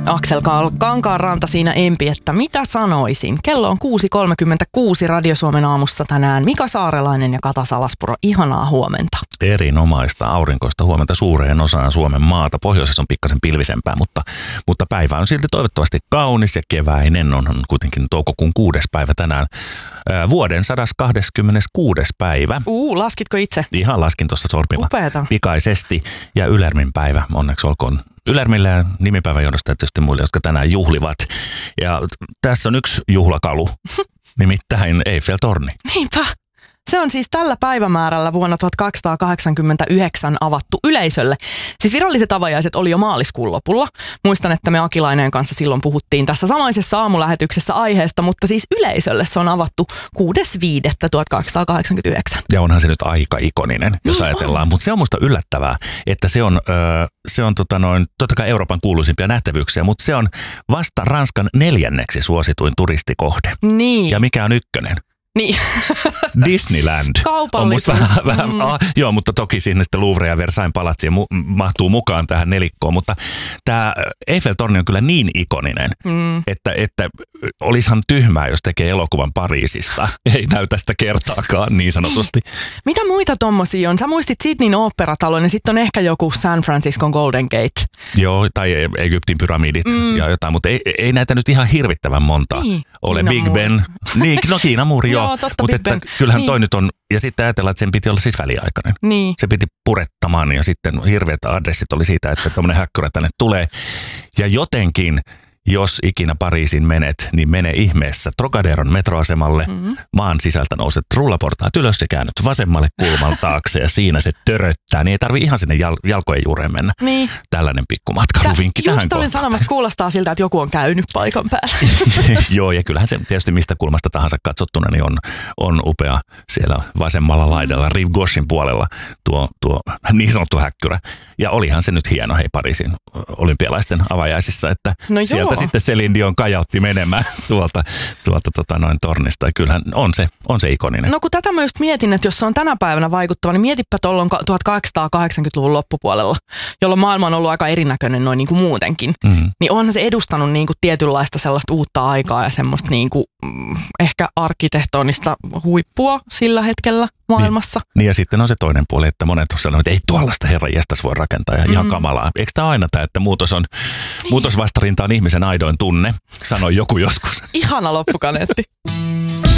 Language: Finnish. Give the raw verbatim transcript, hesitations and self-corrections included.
Aksel Kankaanranta siinä empi, että mitä sanoisin. Kello on kuusi kolmekymmentäkuusi Radio Suomen aamussa tänään. Mika Saarelainen ja Kata Salaspuro, ihanaa huomenta. Erinomaista aurinkoista huomenta suureen osaan Suomen maata. Pohjoisessa on pikkasen pilvisempää, mutta, mutta päivä on silti toivottavasti kaunis ja keväinen. On kuitenkin toukokuun kuudes päivä tänään. Ää, vuoden sataskaksikymmentäkuudes päivä. Uu, laskitko itse? Ihan laskin tuossa sormilla. Upeata. Pikaisesti. Ja Ylärmin päivä, onneksi olkoon Ylärmille ja nimipäivän johdosta tietysti muille, jotka tänään juhlivat. Ja tässä on yksi juhlakalu, nimittäin Eiffel-torni. Niinpä. Se on siis tällä päivämäärällä vuonna tuhatkaksisataakahdeksankymmentäyhdeksän avattu yleisölle. Siis viralliset avajaiset oli jo maaliskuun lopulla. Muistan, että me Akilaineen kanssa silloin puhuttiin tässä samaisessa aamulähetyksessä aiheesta, mutta siis yleisölle se on avattu kuudes viidettä tuhatkaksisataakahdeksankymmentäyhdeksän. Ja onhan se nyt aika ikoninen, jos niin ajatellaan. On. Mutta se on musta yllättävää, että se on, öö, se on tota noin, totta kai Euroopan kuuluisimpia nähtävyyksiä, mutta se on vasta Ranskan neljänneksi suosituin turistikohde. Niin. Ja mikä on ykkönen? Niin. Disneyland. Kaupallisuus. On vähän, vähän, mm. ah, joo, mutta toki sinne sitten Louvre ja Versailles palatsi mu- mahtuu mukaan tähän nelikkoon. Mutta tämä Eiffel-torni on kyllä niin ikoninen, mm. että, että olisihan tyhmää, jos tekee elokuvan Pariisista. Ei näytä sitä kertaakaan niin sanotusti. Mitä muita tommosia on? Sä muistit Sydneyn oopperatalon ja sitten on ehkä joku San Franciscon Golden Gate. Joo, tai Egyptin pyramidit mm. ja jotain, mutta ei, ei näitä nyt ihan hirvittävän monta niin, ole. Big Ben. Niin, no Kiinan muuri, joo. Totta, mutta että kyllähän niin. toi nyt on, ja sitten ajatellaan, että sen piti olla siis väliaikainen. Niin. Se piti purettamaan ja sitten hirveät adressit oli siitä, että tuommoinen häkkyrä tänne tulee. Ja jotenkin, jos ikinä Pariisin menet, niin mene ihmeessä Trocaderon metroasemalle, mm-hmm. maan sisältä nouset rullaportaat ylös ja käännyt vasemmalle kulman taakse ja siinä se töröttää. Niin ei tarvitse ihan sinne jal- jalkojen juureen mennä. Niin. Tällainen pikku matkailuvinkki tähän kohtaan. Just olin sanomassa, kuulostaa siltä, että joku on käynyt paikan päällä. Joo, ja kyllähän se tietysti mistä kulmasta tahansa katsottuna niin on, on upea siellä vasemmalla laidalla, Rive Gauchen puolella tuo, tuo niin sanottu häkkyrä. Ja olihan se nyt hieno, hei Pariisin olympialaisten avajaisissa, että no sieltä sitten Céline Dion kajautti menemään tuolta, tuolta tota noin tornista. Ja kyllähän on se, on se ikoninen. No kun tätä mä just mietin, että jos se on tänä päivänä vaikuttava, niin mietipä tuolloin tuhatkahdeksansataakahdeksankymmentäluvun loppupuolella, jolloin maailma on ollut aika erinäköinen noin niin kuin muutenkin. Mm-hmm. Niin onhan se edustanut niin kuin tietynlaista sellaista uutta aikaa ja semmoista niin kuin, mm, ehkä arkkitehtonista huippua sillä hetkellä maailmassa. Niin, niin ja sitten on se toinen puoli, että monet sanovat, että ei tuollaista herran jästäs voi rakentaa ja mm-hmm. ihan kamalaa. Eikö tämä aina tämä, että muutos on, niin. muutosvastarinta on ihmisen aidoin tunne, sanoi joku joskus. Ihana loppukaneetti.